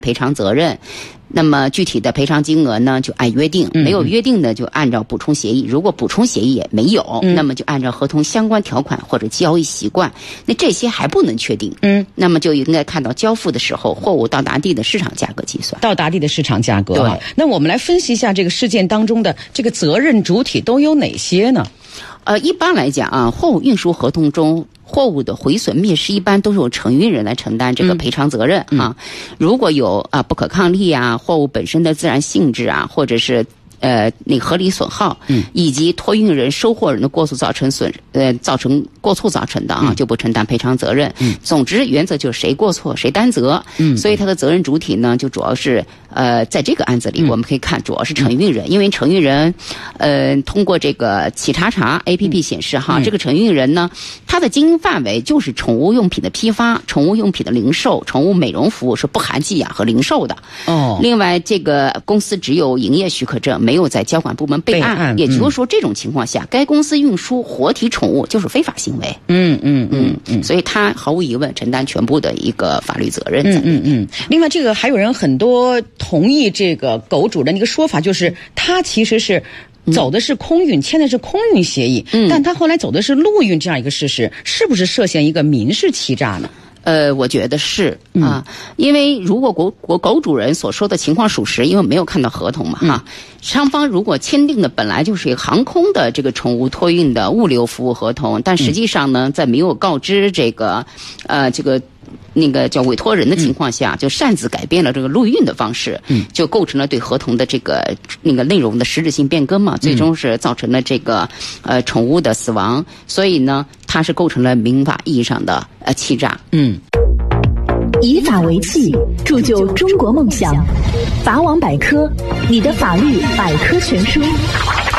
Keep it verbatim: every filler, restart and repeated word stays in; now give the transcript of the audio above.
赔偿责任。那么具体的赔偿金额呢，就按约定；没有约定的就按照补充协议。如果补充协议也没有，嗯、那么就按照合同相关条款或者交易习惯。那这些还不能确定，嗯，那么就应该看到交付的时候货物到达地的市场价格计算。 到达地的市场价格。 对。 那我们来分析一下这个事件当中的这个责任主体都有哪些呢？ 呃，一般来讲啊，货物运输合同中，货物的毁损灭失一般都是由承运人来承担这个赔偿责任、嗯、啊。如果有啊不可抗力啊，货物本身的自然性质啊，或者是呃那个合理损耗，嗯，以及托运人、收货人的过错造成损呃造成过错造成的啊，嗯、就不承担赔偿责任。嗯，总之原则就是谁过错谁担责。嗯，所以它的责任主体呢，就主要是呃在这个案子里，我们可以看主要是承运人，嗯、因为承运人呃通过这个企查查 A P P 显示哈，嗯、这个承运人呢，他的经营范围就是宠物用品的批发、宠物用品的零售、宠物美容服务是不含寄养和零售的。哦，另外这个公司只有营业许可证，没有在交管部门备案，备案也就是说，这种情况下，嗯、该公司运输活体宠物就是非法行为。 嗯嗯嗯嗯， 所以他毫无疑问承担全部的一个法律责任。 嗯嗯嗯。另外，这个还有人很多同意这个狗主人的一个说法，就是他其实是走的是空运，签的是空运协议，嗯、但他后来走的是陆运，这样一个事实，是不是涉嫌一个民事欺诈呢？ 呃，我觉得是啊，嗯、因为如果国国狗主人所说的情况属实，因为没有看到合同嘛，哈、嗯，双方如果签订的本来就是一个航空的这个宠物托运的物流服务合同，但实际上呢，在没有告知这个呃这个那个叫委托人的情况下，嗯、就擅自改变了这个陆运的方式，嗯，就构成了对合同的这个那个内容的实质性变更嘛，最终是造成了这个呃宠物的死亡，所以呢，它是构成了民法意义上的呃欺诈，嗯。 以法为器，铸就中国梦想。法网百科，你的法律百科全书。